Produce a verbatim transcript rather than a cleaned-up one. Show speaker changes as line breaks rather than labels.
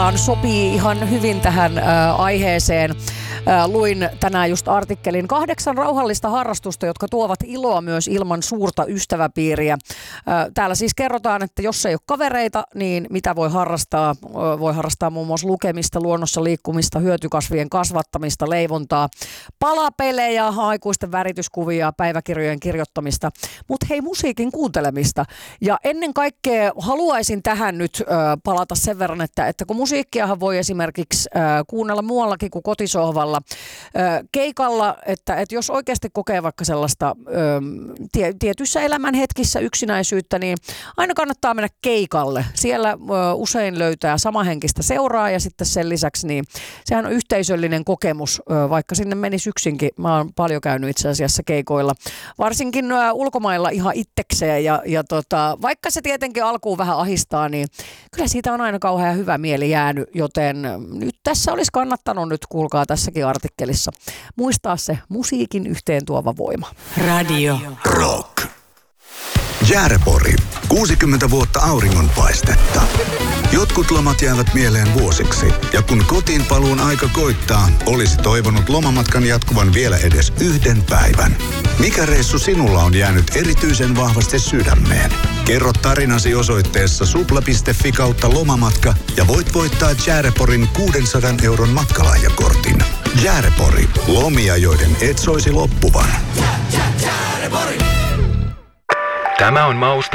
tavallaan sopii ihan hyvin tähän ä, aiheeseen. Ä, luin tänään just artikkelin kahdeksan rauhallista harrastusta, jotka tuovat iloa myös ilman suurta ystäväpiiriä. Ä, täällä siis kerrotaan, että jos ei ole kavereita, niin mitä voi harrastaa? Ä, voi harrastaa muun muassa lukemista, luonnossa liikkumista, hyötykasvien kasvattamista, leivontaa, palapelejä, aikuisten värityskuvia, päiväkirjojen kirjoittamista, mutta hei, musiikin kuuntelemista. Ja ennen kaikkea haluaisin tähän nyt ö, palata sen verran, että, että kun musiikkiahan voi esimerkiksi ö, kuunnella muuallakin kuin kotisohvalla, ö, keikalla, että, että jos oikeasti kokee vaikka sellaista ö, tie, tietyissä elämänhetkissä yksinäisyyttä, niin aina kannattaa mennä keikalle. Siellä ö, usein löytää samahenkistä seuraa ja sitten sen lisäksi niin sehän on yhteisöllinen kokemus, ö, vaikka sinne menisi yksinkin. Mä oon paljon käynyt itse asiassa keikoilla, varsinkin ö, ulkomailla ihan itsekseen ja, ja tota, vaikka se tietenkin alkuun vähän ahistaa, niin kyllä siitä on aina kauhean hyvä mieli jäänyt, joten nyt tässä olisi kannattanut nyt, kuulkaa tässäkin artikkelissa, muistaa se musiikin yhteen tuova voima.
Radio
Rock. Jäärepori. kuusikymmentä vuotta auringonpaistetta. Jotkut lomat jäävät mieleen vuosiksi. Ja kun kotiin paluun aika koittaa, olisi toivonut lomamatkan jatkuvan vielä edes yhden päivän. Mikä reissu sinulla on jäänyt erityisen vahvasti sydämeen? Kerro tarinasi osoitteessa supla piste fi kautta lomamatka ja voit voittaa Jääreporin kuusisataa euron matkalahjakortin. Jäärepori. Lomia, joiden et soisi loppuvan.
Tämä on Mausta